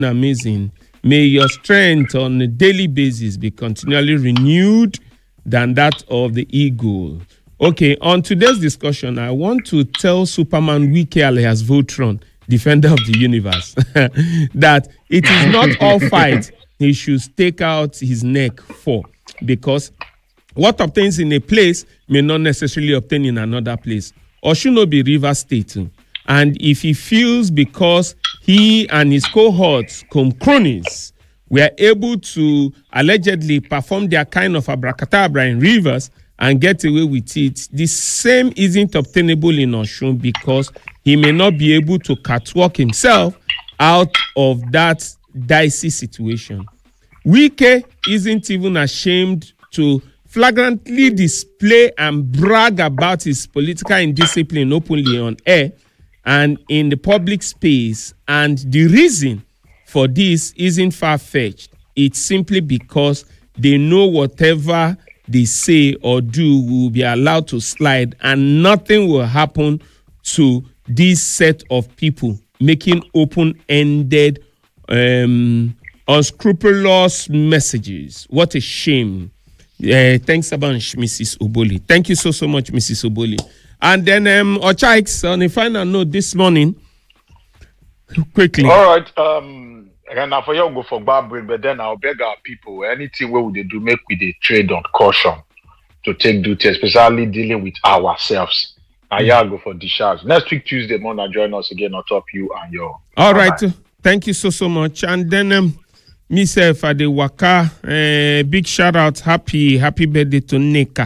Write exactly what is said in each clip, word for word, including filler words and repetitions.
amazing. May your strength on a daily basis be continually renewed than that of the eagle. Okay, on today's discussion, I want to tell Superman Wike alias Voltron, defender of the universe, that it is not all fight he should stake out his neck for, because what obtains in a place may not necessarily obtain in another place, or should not be River State. And if he feels because he and his cohorts, cum cronies, were able to allegedly perform their kind of abracadabra in Rivers and get away with it, the same isn't obtainable in Osun, because he may not be able to catwalk himself out of that dicey situation. Wike isn't even ashamed to flagrantly display and brag about his political indiscipline openly on air and in the public space. And the reason for this isn't far-fetched. It's simply because they know whatever they say or do will be allowed to slide, and nothing will happen to this set of people making open-ended, um, unscrupulous messages. What a shame. Uh, thanks a bunch, Missus Oboli. Thank you so, so much, Missus Oboli. And then, um, Ochaikes, on a final note this morning, quickly. All right. Um, and now for you go for bar break, but then I'll beg our people, anything where would they do, make we they trade on caution to take duty, especially dealing with ourselves. Now, mm-hmm. yeah, go for discharge. Next week, Tuesday morning, join us again on top you and your. All right. Thank you so, so much. And then, um, myself at the Waka, uh, big shout out, happy, happy birthday to Neka.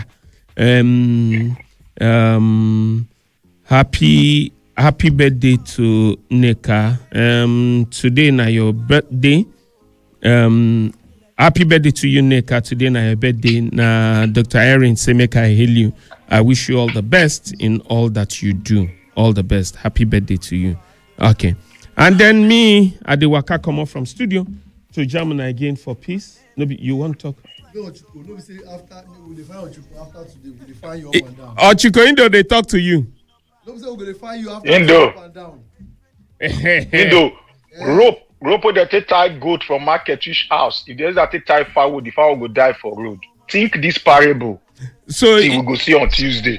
Um, um, happy, happy birthday to Neka. Um, today na your birthday. Um, happy birthday to you, Neka. Today na your birthday. Na Doctor Erin Semeka, I hail you. I wish you all the best in all that you do. All the best. Happy birthday to you. Okay. And then me at the Waka come up from studio to Germany again for peace. No, you want to talk? No, Chiko. No, say after we define Chiko after today. We define you up and down. Oh, Chiko, Indo, they talk to you. No, say we will define you after Indo. up and down. Indo, rope, rope that take tie goat from market reach house. If there's that take tie firewood, the firewood will die for road. Think this parable. So we will go see on Tuesday.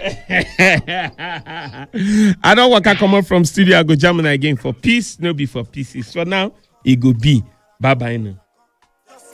I don't want to come up from studio. I go Germany again for peace. No be for pieces. For now, it go be. Bye bye now.